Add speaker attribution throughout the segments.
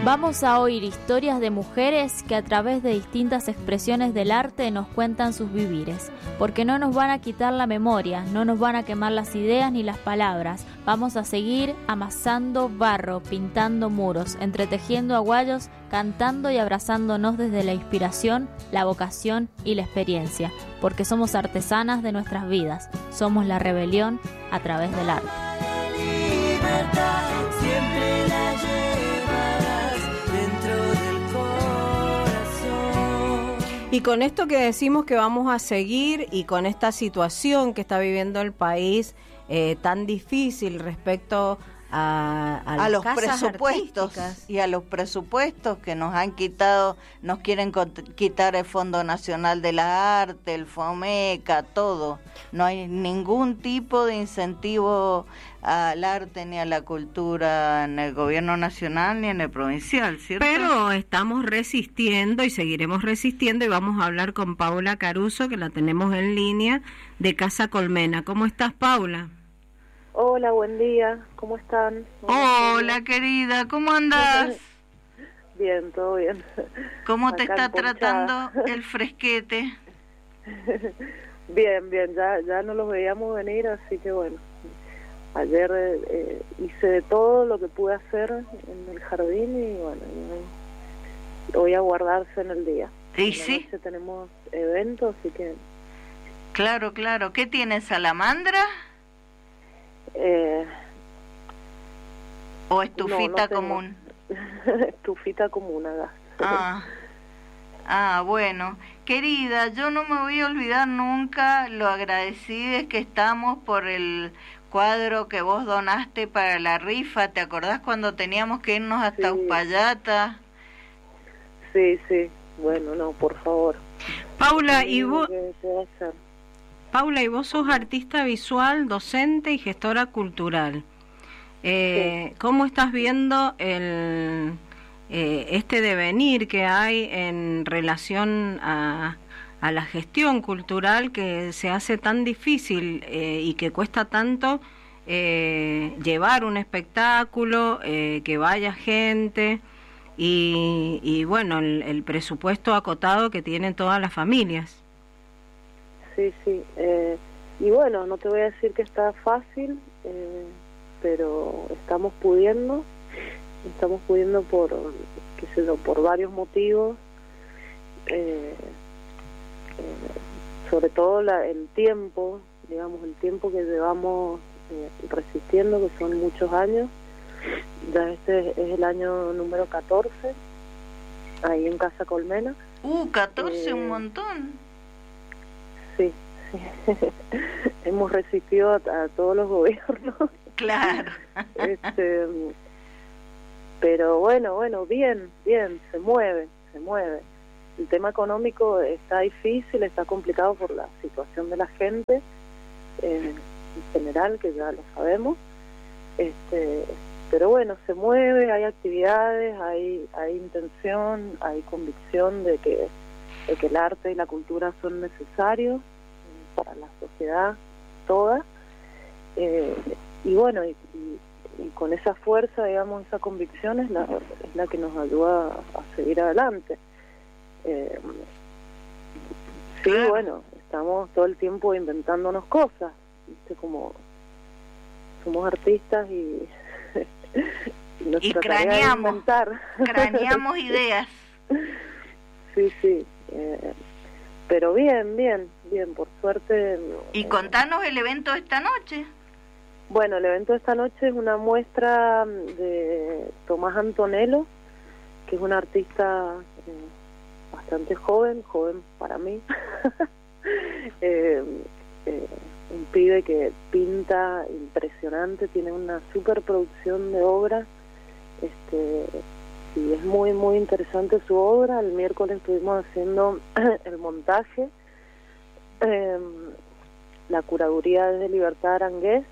Speaker 1: Vamos a oír historias de mujeres que a través de distintas expresiones del arte nos cuentan sus vivires, porque no nos van a quitar la memoria, no nos van a quemar las ideas ni las palabras. Vamos a seguir amasando barro, pintando muros, entretejiendo aguayos, cantando y abrazándonos desde la inspiración, la vocación y la experiencia, porque somos artesanas de nuestras vidas, somos la rebelión a través del arte.
Speaker 2: Siempre la llevarás dentro del corazón.
Speaker 3: Y con esto que decimos que vamos a seguir y con esta situación que está viviendo el país tan difícil respecto a
Speaker 4: los
Speaker 3: casas
Speaker 4: presupuestos
Speaker 3: artísticas.
Speaker 4: Y a los presupuestos que nos han quitado, nos quieren quitar el Fondo Nacional de la Arte, el FOMECA, todo. No hay ningún tipo de incentivo al arte ni a la cultura en el gobierno nacional ni en el provincial, ¿cierto?
Speaker 3: Pero estamos resistiendo y seguiremos resistiendo y vamos a hablar con Paula Caruso, que la tenemos en línea, de Casa Colmena. ¿Cómo estás, Paula?
Speaker 5: Hola, buen día, ¿cómo están?
Speaker 4: Hola, querida, ¿cómo andás?
Speaker 5: Bien, todo bien.
Speaker 4: ¿Cómo te
Speaker 5: Acá
Speaker 4: está
Speaker 5: emponchada.
Speaker 4: tratando el fresquete?
Speaker 5: Bien, ya no los veíamos venir, así que bueno, ayer hice de todo lo que pude hacer en el jardín y bueno, voy a guardarse en el día.
Speaker 4: ¿Y
Speaker 5: En la
Speaker 4: sí?
Speaker 5: noche tenemos eventos, así que...
Speaker 4: Claro. ¿Qué tienes, salamandra? ¿O estufita
Speaker 5: no tengo.
Speaker 4: común?
Speaker 5: Estufita común acá.
Speaker 4: Bueno. Querida, yo no me voy a olvidar nunca lo agradecidas que estamos por el cuadro que vos donaste para la rifa. ¿Te acordás cuando teníamos que irnos hasta
Speaker 5: Sí.
Speaker 4: Uspallata?
Speaker 5: Sí, bueno, no, por favor.
Speaker 3: Paula,
Speaker 5: Sí,
Speaker 3: ¿y vos?
Speaker 5: ¿qué va a hacer?
Speaker 3: Paula, y vos sos artista visual, docente y gestora cultural.
Speaker 5: Sí.
Speaker 3: ¿Cómo estás viendo este devenir que hay en relación a la gestión cultural que se hace tan difícil y que cuesta tanto llevar un espectáculo, que vaya gente y bueno, el presupuesto acotado que tienen todas las familias?
Speaker 5: Sí, y bueno, no te voy a decir que está fácil, pero estamos pudiendo por, qué sé yo, por varios motivos, sobre todo el tiempo, digamos, el tiempo que llevamos resistiendo, que son muchos años. Ya este es el año número 14, ahí en Casa Colmena.
Speaker 4: 14, un montón.
Speaker 5: Sí. Hemos resistido a todos los gobiernos.
Speaker 4: Claro.
Speaker 5: Pero bueno, bien, se mueve. El tema económico está difícil, está complicado por la situación de la gente en general, que ya lo sabemos. Pero bueno, se mueve, hay actividades, hay intención, hay convicción de que el arte y la cultura son necesarios para la sociedad toda, y bueno, y con esa fuerza, digamos, esa convicción es la que nos ayuda a seguir adelante. Sí,
Speaker 4: Claro.
Speaker 5: bueno, estamos todo el tiempo inventándonos cosas, ¿viste? Como somos artistas y nuestra tarea es inventar.
Speaker 4: Craneamos ideas.
Speaker 5: Sí, pero bien, por suerte.
Speaker 4: Y contanos el evento de esta noche.
Speaker 5: Bueno, el evento de esta noche es una muestra de Tomás Antonello, que es un artista bastante joven para mí. Un pibe que pinta impresionante, tiene una superproducción de obras, y es muy, muy interesante su obra. El miércoles estuvimos haciendo el montaje, la curaduría es de Libertad Arangués,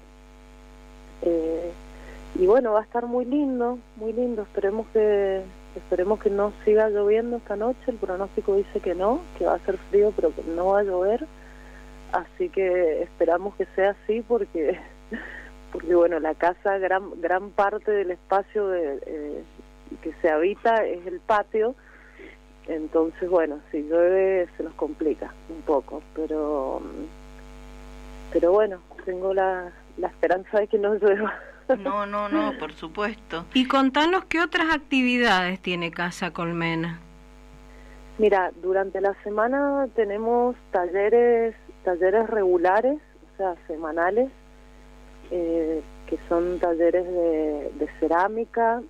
Speaker 5: y bueno, va a estar muy lindo, esperemos que no siga lloviendo esta noche. El pronóstico dice que no, que va a ser frío, pero que no va a llover, así que esperamos que sea así, porque bueno, la casa, gran parte del espacio que se habita es el patio, entonces bueno, si llueve se nos complica un poco, pero bueno, tengo la esperanza de que no llueva.
Speaker 4: No, por supuesto.
Speaker 3: Y contanos qué otras actividades tiene Casa Colmena.
Speaker 5: Mira, durante la semana tenemos talleres regulares, o sea, semanales, que son talleres de cerámica,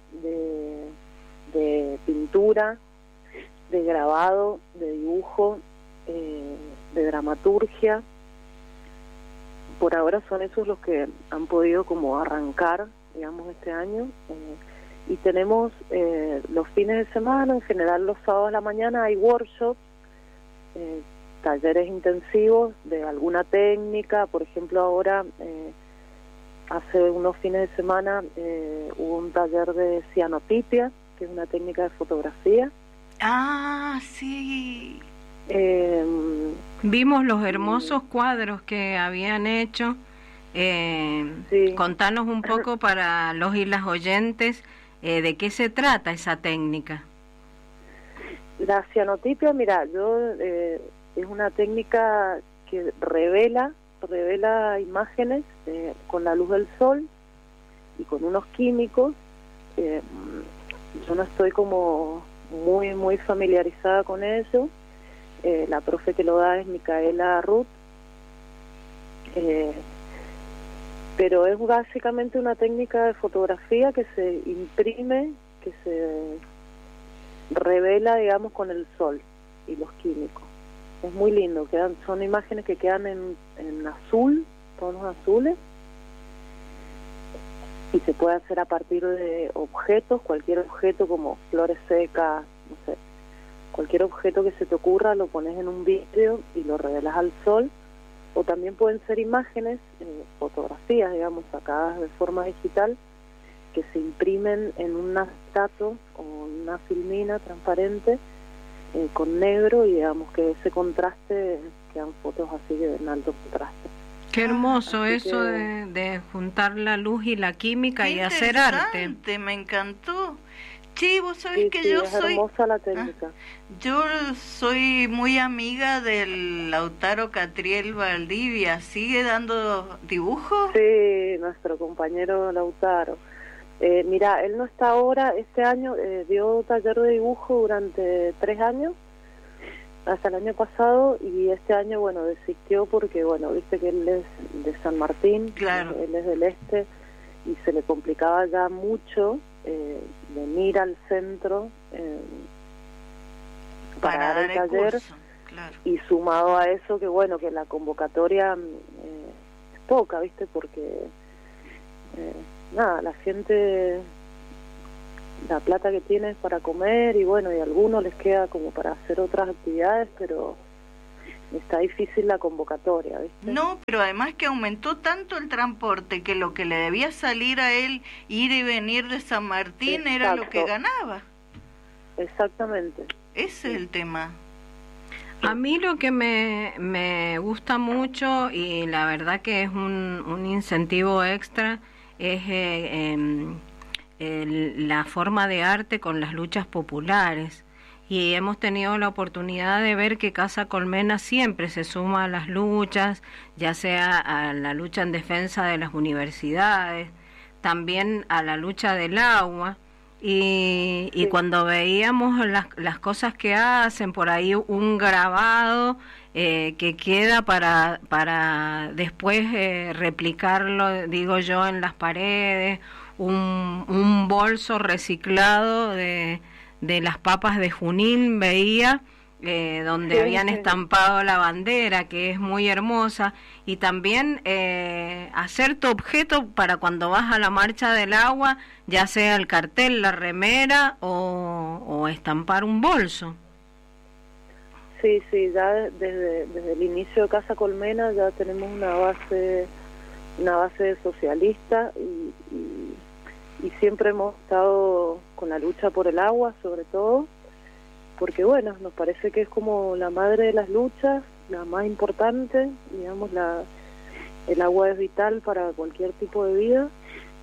Speaker 5: de pintura, de grabado, de dibujo, de dramaturgia. Por ahora son esos los que han podido como arrancar, digamos, este año. Y tenemos los fines de semana, en general los sábados a la mañana hay workshops, talleres intensivos de alguna técnica. Por ejemplo, ahora hace unos fines de semana hubo un taller de cianotipia, que es una técnica de fotografía.
Speaker 4: Ah, sí.
Speaker 3: Vimos los hermosos cuadros que habían hecho.
Speaker 5: Sí.
Speaker 3: Contanos un poco para los y las oyentes de qué se trata esa técnica.
Speaker 5: La cianotipia, mira, es una técnica que revela imágenes con la luz del sol y con unos químicos. Yo no estoy como muy familiarizada con eso. La profe que lo da es Micaela Ruth, pero es básicamente una técnica de fotografía que se imprime, que se revela, digamos, con el sol y los químicos. Es muy lindo, son imágenes que quedan en azul, tonos azules, y se puede hacer a partir de objetos, cualquier objeto como flores secas, no sé, cualquier objeto que se te ocurra lo pones en un vidrio y lo revelas al sol, o también pueden ser imágenes, fotografías, digamos, sacadas de forma digital, que se imprimen en un acetato o una filmina transparente con negro, y digamos que ese contraste quedan fotos así en alto contraste.
Speaker 3: Qué hermoso
Speaker 5: Así
Speaker 3: eso
Speaker 5: que...
Speaker 3: de juntar la luz y la química
Speaker 4: Qué
Speaker 3: y hacer arte.
Speaker 4: interesante, me encantó. Sí, vos sabés
Speaker 5: Sí,
Speaker 4: que
Speaker 5: sí,
Speaker 4: yo
Speaker 5: es
Speaker 4: soy...
Speaker 5: hermosa la técnica.
Speaker 4: Yo soy muy amiga del Lautaro Catriel Valdivia. ¿Sigue dando dibujos?
Speaker 5: Sí, nuestro compañero Lautaro. Mira, él no está ahora, este año dio taller de dibujo durante 3 años, hasta el año pasado, y este año, bueno, desistió porque, bueno, viste que él es de San Martín,
Speaker 4: Claro.
Speaker 5: Él es del este, y se le complicaba ya mucho venir al centro para dar el taller,
Speaker 4: curso, claro.
Speaker 5: y sumado a eso que, bueno, que la convocatoria es poca, viste, porque nada, la gente, la plata que tiene es para comer, y bueno, y a algunos les queda como para hacer otras actividades, pero está difícil la convocatoria, ¿viste?
Speaker 4: No, pero además que aumentó tanto el transporte que lo que le debía salir a él ir y venir de San Martín era lo que ganaba.
Speaker 5: Exactamente.
Speaker 4: Ese es el tema.
Speaker 3: A mí lo que me gusta mucho, y la verdad que es un incentivo extra, es la forma de arte con las luchas populares. Y hemos tenido la oportunidad de ver que Casa Colmena siempre se suma a las luchas, ya sea a la lucha en defensa de las universidades, también a la lucha del agua. Y
Speaker 5: Sí.
Speaker 3: Cuando veíamos las cosas que hacen, por ahí un grabado que queda para después replicarlo, digo yo, en las paredes, un bolso reciclado de las papas de Junín, veía, donde
Speaker 5: Sí,
Speaker 3: habían
Speaker 5: sí.
Speaker 3: estampado la bandera, que es muy hermosa, y también hacer tu objeto para cuando vas a la marcha del agua, ya sea el cartel, la remera o estampar un bolso.
Speaker 5: Sí, sí, ya desde el inicio de Casa Colmena ya tenemos una base socialista, y siempre hemos estado con la lucha por el agua, sobre todo, porque bueno, nos parece que es como la madre de las luchas, la más importante, digamos, el agua es vital para cualquier tipo de vida,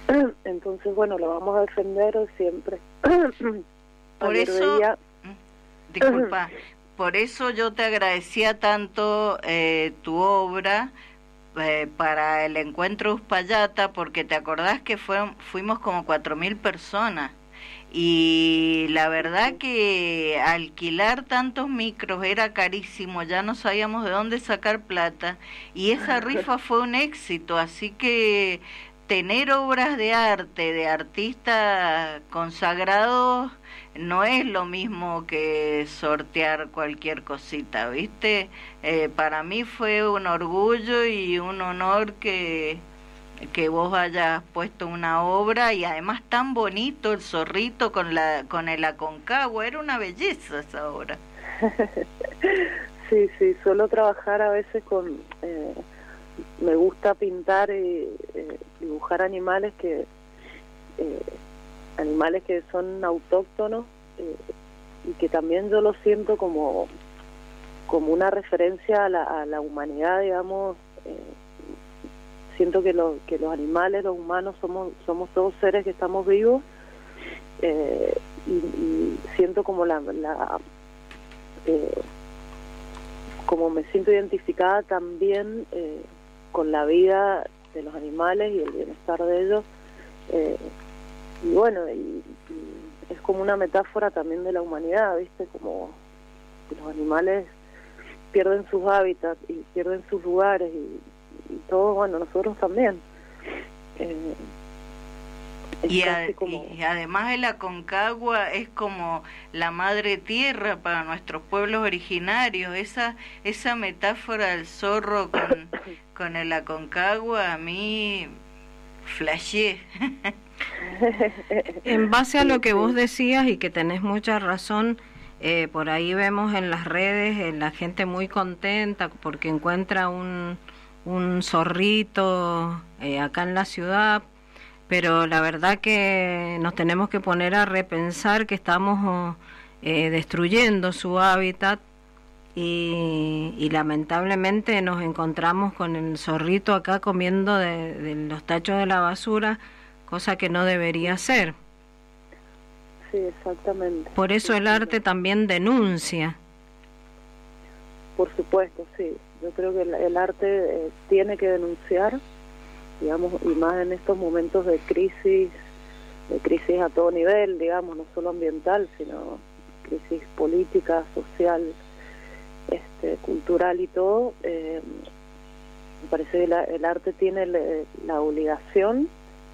Speaker 5: Entonces, bueno, lo vamos a defender siempre.
Speaker 4: Por eso, disculpa, por eso yo te agradecía tanto tu obra para el encuentro Uspallata, porque te acordás que fuimos como 4.000 personas. Y la verdad que alquilar tantos micros era carísimo, ya no sabíamos de dónde sacar plata, y esa rifa fue un éxito, así que tener obras de arte, de artistas consagrados, no es lo mismo que sortear cualquier cosita, ¿viste? Para mí fue un orgullo y un honor que vos hayas puesto una obra, y además tan bonito el zorrito con el Aconcagua, era una belleza esa obra.
Speaker 5: Sí, suelo trabajar a veces con me gusta pintar y dibujar animales que son autóctonos, y que también yo lo siento como una referencia a la humanidad, digamos. Siento que los animales, los humanos, somos todos seres que estamos vivos, y siento como como me siento identificada también con la vida de los animales y el bienestar de ellos, y bueno, y es como una metáfora también de la humanidad, ¿viste? Como que los animales pierden sus hábitats y pierden sus lugares, y todo, bueno, nosotros también.
Speaker 4: Y además el Aconcagua es como la madre tierra para nuestros pueblos originarios. Esa metáfora del zorro con el Aconcagua a mí flasheé.
Speaker 3: En base a lo que vos decías, y que tenés mucha razón, por ahí vemos en las redes la gente muy contenta porque encuentra un zorrito acá en la ciudad, pero la verdad que nos tenemos que poner a repensar que estamos destruyendo su hábitat, y lamentablemente nos encontramos con el zorrito acá comiendo de los tachos de la basura, cosa que no debería ser.
Speaker 5: Sí, exactamente.
Speaker 3: Por eso el arte también denuncia.
Speaker 5: Por supuesto, sí. Yo creo que el arte tiene que denunciar, digamos, y más en estos momentos de crisis a todo nivel, digamos, no solo ambiental, sino crisis política, social, cultural y todo. Me parece que el arte tiene la obligación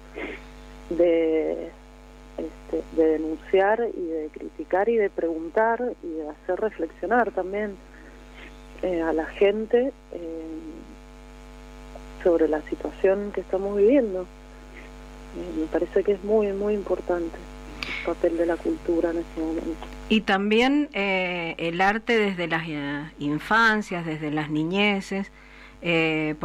Speaker 5: de denunciar y de criticar y de preguntar y de hacer reflexionar también a la gente sobre la situación que estamos viviendo. Me parece que es muy, muy importante el papel de la cultura en este momento.
Speaker 3: Y también el arte desde las infancias, desde las niñeces,